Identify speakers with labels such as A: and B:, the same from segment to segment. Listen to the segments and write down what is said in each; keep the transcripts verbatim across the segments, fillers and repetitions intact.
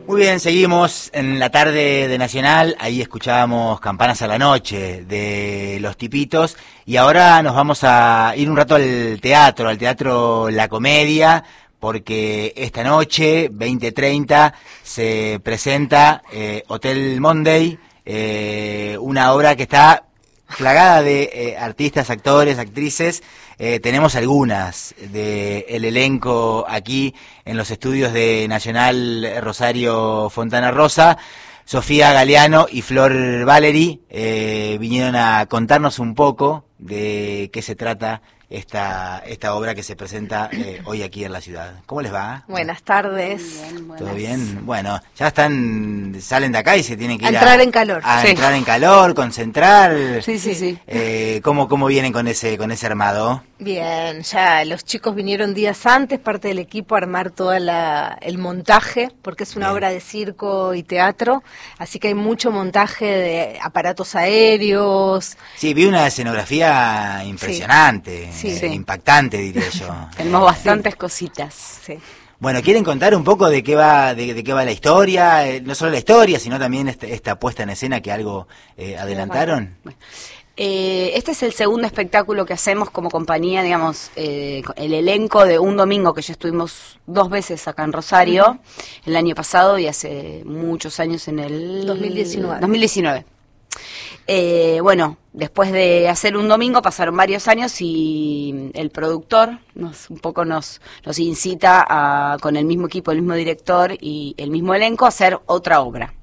A: Muy bien, seguimos en la tarde de Nacional, ahí escuchábamos Campanas a la Noche de Los Tipitos y ahora nos vamos a ir un rato al teatro, al teatro La Comedia, porque esta noche, veinte treinta, se presenta eh, Hotel Monday, eh, una obra que está plagada de eh, artistas, actores, actrices. Eh, tenemos algunas del elenco aquí en los estudios de Nacional Rosario Fontana Rosa. Sofía Galeano y Flor Valery eh, vinieron a contarnos un poco de qué se trata esta esta obra que se presenta eh, hoy aquí en la ciudad. ¿Cómo les va?
B: Buenas tardes.
C: Bien, buenas.
A: ¿Todo bien? Bueno, ya están, salen de acá y se tienen que ir
B: a entrar
A: a,
B: en calor.
A: A
B: sí.
A: entrar en calor, concentrar.
B: Sí, sí, sí.
A: Eh, ¿cómo, ¿Cómo vienen con ese con ese armado?
B: Bien, ya los chicos vinieron días antes, parte del equipo, a armar todo el montaje, porque es una Bien. obra de circo y teatro, así que hay mucho montaje de aparatos aéreos.
A: Sí, vi una escenografía impresionante,
B: sí. Sí,
A: eh,
B: sí.
A: impactante, diría yo.
C: Tenemos bastantes sí. cositas.
B: Sí.
A: Bueno, ¿quieren contar un poco de qué va de, de qué va la historia? Eh, no solo la historia, sino también este, esta puesta en escena que algo eh, adelantaron.
C: Bueno, bueno. Eh, este es el segundo espectáculo que hacemos como compañía, digamos, eh, el elenco de Un Domingo, que ya estuvimos dos veces acá en Rosario, uh-huh. el año pasado y hace muchos años en el...
B: dos mil diecinueve.
C: dos mil diecinueve. Eh, bueno, después de hacer Un Domingo pasaron varios años y el productor nos un poco nos, nos incita a, con el mismo equipo, el mismo director y el mismo elenco, a hacer otra obra.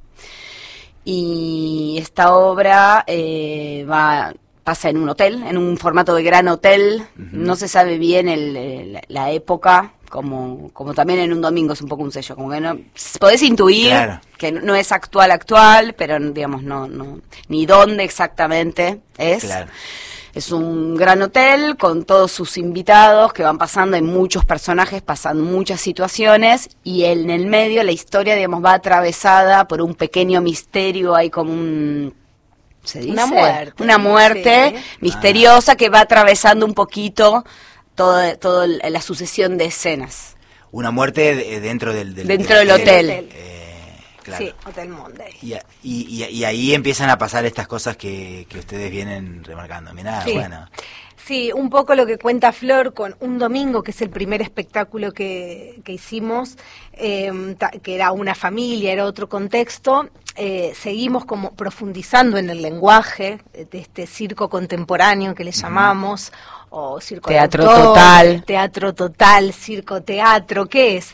C: Y esta obra eh, va pasa en un hotel, en un formato de gran hotel. Uh-huh. No se sabe bien el, el, la época, como como también en Un Domingo es un poco un sello, como que no podés intuir claro. que no es actual actual, pero digamos no no ni dónde exactamente es.
A: Claro.
C: Es un gran hotel con todos sus invitados que van pasando, hay muchos personajes, pasan muchas situaciones y en el medio la historia, digamos, va atravesada por un pequeño misterio, hay como un... ¿se dice?
B: Una muerte.
C: Una muerte sí. misteriosa ah. que va atravesando un poquito toda todo la sucesión de escenas.
A: Una muerte dentro del, del
C: Dentro del, del hotel.
A: hotel. Eh, Claro.
B: Sí, Hotel Monday.
A: Y, y, y ahí empiezan a pasar estas cosas que, que ustedes vienen remarcando. Mirá,
B: sí.
A: bueno.
B: Sí, un poco lo que cuenta Flor con Un Domingo, que es el primer espectáculo que, que hicimos, eh, que era una familia, era otro contexto. Eh, seguimos como profundizando en el lenguaje de este circo contemporáneo que le llamamos, uh-huh. o circo
C: teatro
B: de autor,
C: total,
B: teatro total, circo teatro, ¿qué es?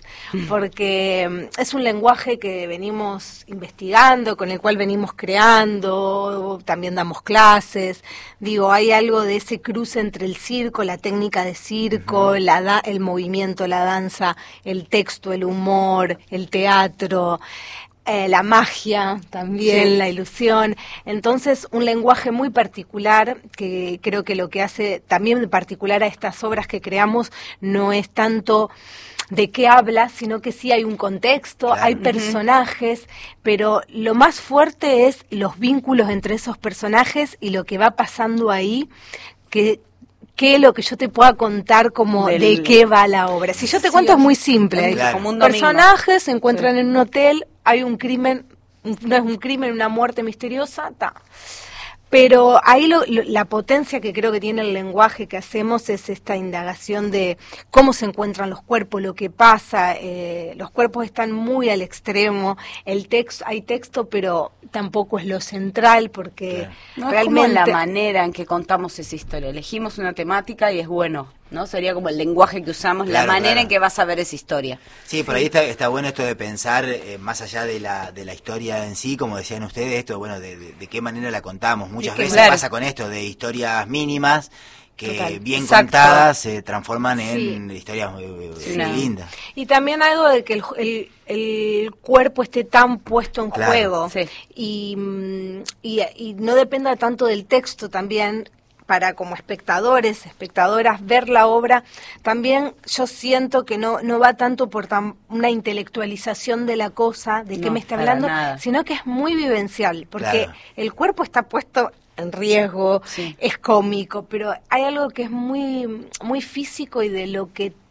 B: Porque es un lenguaje que venimos investigando, con el cual venimos creando, también damos clases. Digo, hay algo de ese cruce entre el circo, la técnica de circo, uh-huh. la da- el movimiento, la danza, el texto, el humor, el teatro. Eh, la magia también, sí. la ilusión. Entonces, un lenguaje muy particular, que creo que lo que hace también particular a estas obras que creamos no es tanto de qué habla, sino que sí hay un contexto, claro. hay personajes, uh-huh. pero lo más fuerte es los vínculos entre esos personajes y lo que va pasando ahí, que que lo que yo te pueda contar como Del... de qué va la obra. Si yo te sí, cuento es muy simple.
A: Claro.
B: Como un personajes se encuentran sí. en un hotel, hay un crimen, no es un crimen, una muerte misteriosa, ta. Pero ahí lo, lo, la potencia que creo que tiene el lenguaje que hacemos es esta indagación de cómo se encuentran los cuerpos, lo que pasa. Eh, los cuerpos están muy al extremo. El texto, hay texto, pero tampoco es lo central porque
C: no,
B: realmente
C: es como la manera en que contamos esa historia. Elegimos una temática y es bueno, ¿no? Sería como el lenguaje que usamos, claro, la manera claro. en que vas a ver esa historia.
A: Sí, por ahí está, está bueno esto de pensar eh, más allá de la de la historia en sí, como decían ustedes, esto, bueno, de, de, de qué manera la contamos. Muchas veces claro. pasa con esto de historias mínimas que Total. bien Exacto. contadas se transforman en sí. historias muy, muy sí, lindas.
B: Y también algo de que el, el, el cuerpo esté tan puesto en claro. juego sí. y, y, y no dependa tanto del texto también, para como espectadores, espectadoras, ver la obra, también yo siento que no no va tanto por tan, una intelectualización de la cosa, de qué no, me está hablando, nada. sino que es muy vivencial, porque claro. el cuerpo está puesto en riesgo, sí. es cómico, pero hay algo que es muy muy físico y de lo que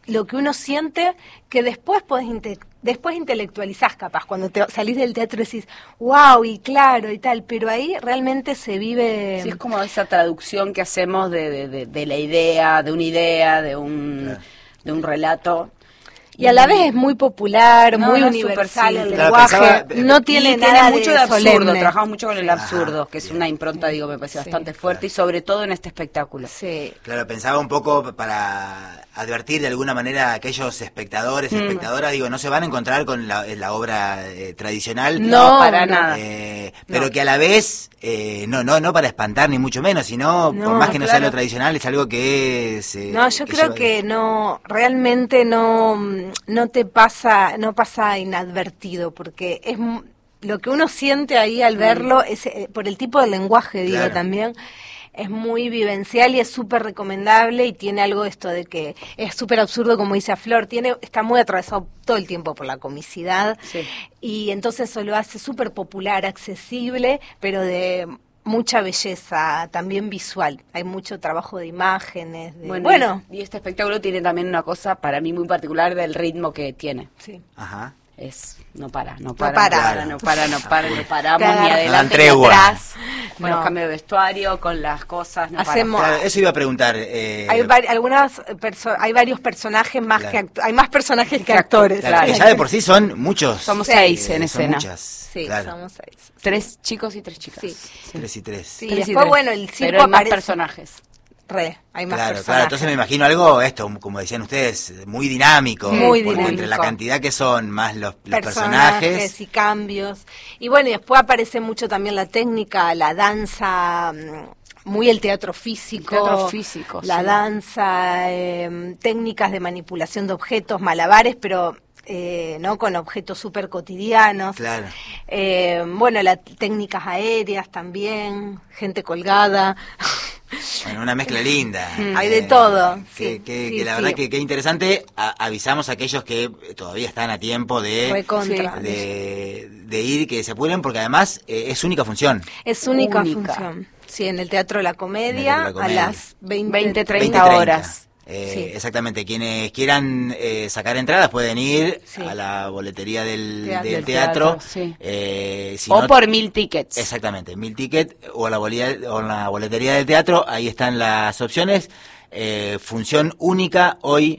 B: lo que uno siente que después podés inte- después intelectualizás capaz, cuando te salís del teatro decís, wow, y claro, y tal, pero ahí realmente se vive...
C: Sí, es como esa traducción que hacemos de, de, de, de la idea, de una idea, de un,
A: Claro.
C: de un relato.
B: Y a la vez es muy popular,
C: No,
B: muy
C: no, es
B: universal
C: súper
B: el
C: simple.
A: Claro,
B: lenguaje,
A: pensaba-
B: no
C: Y
B: tiene
C: tiene
B: nada
C: mucho
B: de
C: de absurdo,
B: solemne.
C: trabajamos mucho con el
B: Sí.
C: absurdo, que es
A: bien.
C: una impronta, digo, me parece
B: Sí.
C: bastante fuerte, y sobre todo en este espectáculo.
B: Sí.
A: Claro, pensaba un poco para advertir de alguna manera a aquellos espectadores,
C: Mm.
A: espectadoras, digo, no se van a encontrar con la, la obra eh, tradicional.
B: No,
C: para
B: no.
C: nada.
A: Eh, pero
C: No.
A: que a la vez, eh, no, no, no para espantar ni mucho menos, sino
B: No,
A: por más que no sea
C: claro.
A: lo tradicional, es algo que es... eh,
B: No, yo
A: que
B: creo
A: lleva-
B: que no, realmente no, mm, no te pasa, no pasa inadvertido, porque es m- lo que uno siente ahí al verlo, es, eh, por el tipo de lenguaje, digo
A: Claro.
B: también, es muy vivencial y es súper recomendable y tiene algo de esto de que es súper absurdo, como dice a Flor, tiene, está muy atravesado todo el tiempo por la comicidad
C: Sí.
B: y entonces eso lo hace súper popular, accesible, pero de mucha belleza también visual. Hay mucho trabajo de imágenes. De,
C: Bueno,
B: bueno,
C: y, y este espectáculo tiene también una cosa para mí muy particular del ritmo que tiene.
B: sí.
A: Ajá.
C: Es, no para, no para,
B: para.
C: no para, no para, no para, no paramos
B: Te
C: ni
B: agarra-
C: adelante
A: No dan
C: ni
A: tregua.
C: atrás, con
B: No.
C: los cambios de vestuario, con las cosas, no
B: Hacemos-
A: Claro, eso iba a preguntar. eh,
B: Hay, vari- algunas perso- hay varios personajes más
A: Claro.
B: que actu- hay más personajes que
C: Exacto,
B: actores.
A: claro,
C: claro.
A: que ya de por sí son muchos.
C: Somos
B: Sí.
C: seis en
A: son
C: escena.
A: muchas.
B: Sí,
A: claro.
B: somos seis.
C: Tres chicos y tres chicas.
B: Sí.
A: Tres y tres.
B: Sí,
C: Tres y
B: después,
C: tres.
B: bueno, el circo
C: Pero hay más
B: aparece-
C: personajes.
B: Re, hay más
A: Claro,
B: personajes.
A: claro, entonces me imagino algo, esto, como decían ustedes, muy dinámico.
B: Muy
A: porque
B: dinámico.
A: entre la cantidad que son, más los, los
B: personajes
A: personajes.
B: y cambios. Y bueno, y después aparece mucho también la técnica, la danza, mm, muy el teatro físico.
C: El teatro físico,
B: La
C: sí.
B: danza, eh, técnicas de manipulación de objetos, malabares, pero... Eh, no con objetos súper cotidianos.
A: Claro.
B: Eh, bueno, las técnicas aéreas también, gente colgada.
A: Bueno, una mezcla linda.
B: Hay de todo,
A: Que,
B: sí,
A: que-
B: sí,
A: que la
B: sí.
A: verdad que, que interesante. A- avisamos a aquellos que todavía están a tiempo de,
B: Recontra.
A: de, de ir, que se apuren, porque además eh, es única función.
B: Es única,
C: Única.
B: función. Sí, en el Teatro de la
A: En
B: Comedia,
A: el Teatro de la Comedia.
B: a las veinte,
C: veinte,
A: veinte
C: treinta horas.
A: Eh,
B: Sí.
A: Exactamente, quienes quieran eh, sacar entradas pueden ir
B: Sí.
A: a la boletería del,
B: Teatro.
A: del
C: Del
A: teatro.
C: teatro, sí.
A: eh, si
C: O
A: no-
C: por mil tickets.
A: Exactamente, mil tickets o la, bolía- o la boletería del teatro, ahí están las opciones. Eh, función única hoy,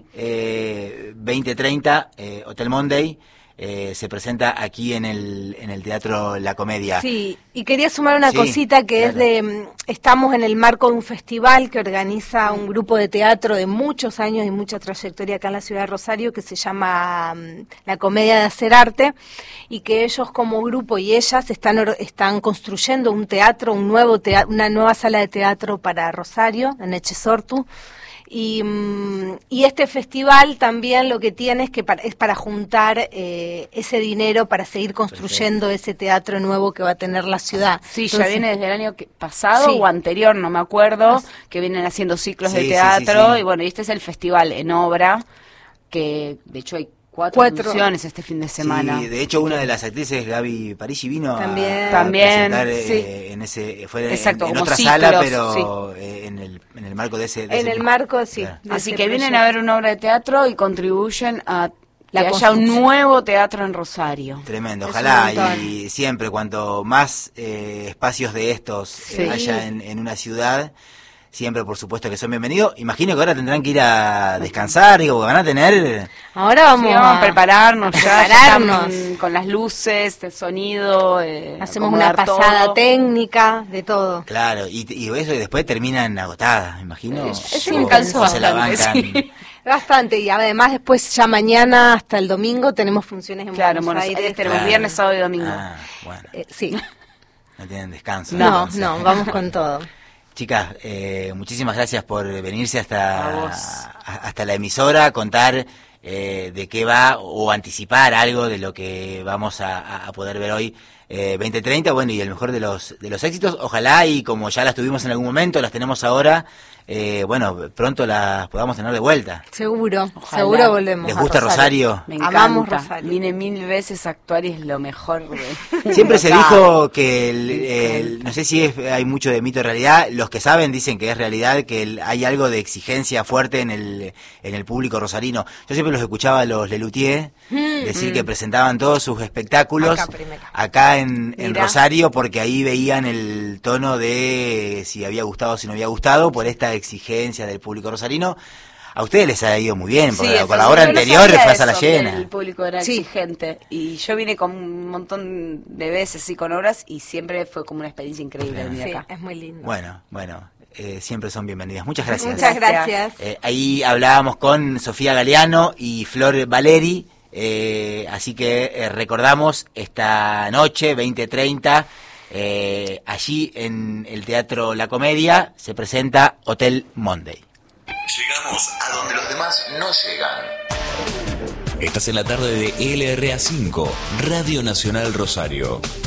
A: eh, veinte treinta, eh, Hotel Monday. Eh, se presenta aquí en el, en el Teatro La Comedia.
B: Sí, y quería sumar una
A: Sí,
B: cosita que es
A: claro.
B: de, mm, estamos en el marco de un festival que organiza un grupo de teatro de muchos años y mucha trayectoria acá en la ciudad de Rosario que se llama mm, La Comedia de Hacer Arte y que ellos como grupo y ellas están, or- están construyendo un teatro, un nuevo tea- una nueva sala de teatro para Rosario, en Echesortu. Y, mm, y este festival también lo que tiene es que para, es para juntar eh, ese dinero para seguir construyendo ese teatro nuevo que va a tener la ciudad.
C: Sí, ya
B: Entonces,
C: viene desde el año que- pasado
B: Sí.
C: o anterior, no me acuerdo, que vienen haciendo ciclos
A: Sí,
C: de
A: sí,
C: teatro
A: sí, sí.
C: y bueno, y este es el festival en obra, que de hecho hay cuatro,
B: Cuatro.
C: funciones este fin de semana.
A: Sí, de hecho una de las actrices, Gaby Parisi, vino a-
B: También.
A: a,
C: También,
A: presentar eh,
B: sí.
A: en ese, fue en-
C: Exacto,
A: en,
C: como
A: otra
C: ciclos,
A: sala, pero
C: sí.
A: eh, en, el, en el marco de ese... de
B: En
A: ese-
B: el marco, sí.
A: Claro.
B: de
C: Así
B: ese
C: que vienen
B: proyecto.
C: a ver una obra de teatro y contribuyen a
B: La
C: que haya un
B: construcción.
C: nuevo teatro en Rosario.
A: Tremendo,
B: Es
A: ojalá,
B: un montón.
A: y siempre cuanto más eh, espacios de estos
C: Sí.
A: eh, haya en, en una ciudad, siempre por supuesto que son bienvenidos. Imagino que ahora tendrán que ir a descansar, digo, que van a tener...
B: Ahora vamos,
C: Sí, vamos a
B: a
C: prepararnos ya, ya
B: prepararnos.
C: están con las luces, el sonido, eh,
B: Hacemos una
C: acomodar
B: pasada
C: todo.
B: técnica de todo.
A: Claro, y, y eso y después terminan agotadas, imagino.
C: Es
A: o-
C: un canso
A: o se la
C: bastante,
A: bancan.
C: sí.
B: Bastante, y además después ya mañana hasta el domingo tenemos funciones en
C: Claro, en
B: Buenos
C: Buenos
B: Aires.
C: Aires tenemos
A: Claro.
C: viernes, sábado y domingo.
A: Ah, bueno,
B: Eh, sí,
A: no tienen descanso.
B: no,
A: entonces.
B: no, vamos con todo.
A: Chicas, eh, muchísimas gracias por venirse
C: A
A: hasta,
C: vos.
A: a- hasta la emisora, contar eh, de qué va o anticipar algo de lo que vamos a, a- a poder ver hoy eh, veinte treinta, bueno, y el mejor de los de los éxitos. Ojalá, y como ya las tuvimos en algún momento, las tenemos ahora, eh, bueno, pronto las podamos tener de vuelta.
B: Seguro,
C: Ojalá.
B: seguro volvemos.
A: ¿Les
B: a
A: gusta Rosario?
C: Me
B: Amamos
C: encanta.
B: Rosario.
C: Vine mil veces a actuar y es lo mejor. de-
A: Siempre se
C: acá.
A: dijo que, el, el- no sé si es, hay mucho de mito de realidad, los que saben dicen que es realidad, que el- hay algo de exigencia fuerte en el, en el público rosarino. Yo siempre los escuchaba a los Lelutier decir que presentaban todos sus espectáculos
B: Acá primero.
A: acá en, en
C: Mirá.
A: Rosario, porque ahí veían el tono de si había gustado o si no había gustado, por esta exigencia del público rosarino. A ustedes les ha ido muy bien, porque
B: Sí,
A: la-
B: eso
A: con la
B: sí,
A: obra
C: Yo no
A: anterior
C: sabía
A: fue a sala
C: eso, que
A: llena.
C: el público era
B: Sí.
C: exigente. Y yo vine con un montón de veces, sí, con obras, y siempre fue como una experiencia increíble
A: Bien.
C: venir
B: Sí,
C: acá.
B: es muy lindo.
A: Bueno, bueno, eh, siempre son bienvenidas. Muchas gracias.
B: Muchas gracias.
A: Eh, ahí hablábamos con Sofía Galeano y Flor Valeri, eh, así que eh, recordamos esta noche, veinte treinta, eh, allí en el Teatro La Comedia se presenta Hotel Monday.
D: Llegamos a donde los demás no llegan.
E: Estás en la tarde de L R A cinco, Radio Nacional Rosario.